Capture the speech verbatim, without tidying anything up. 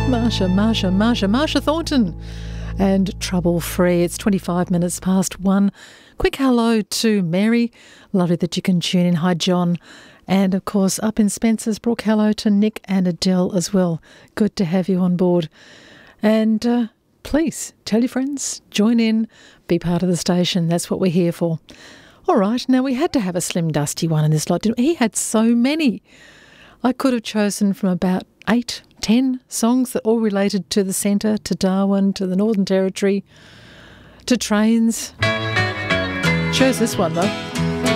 Marsha, Marsha, Marsha, Marsha Thornton and Trouble Free. It's twenty-five minutes past one. Quick hello to Mary. Lovely that you can tune in. Hi, John. And, of course, up in Spencer's Brook, hello to Nick and Adele as well. Good to have you on board. And uh, please tell your friends, join in, be part of the station. That's what we're here for. All right, now we had to have a Slim Dusty one in this lot, didn't we? He had so many. I could have chosen from about eight, ten songs that all related to the centre, to Darwin, to the Northern Territory, to trains. Chose this one though.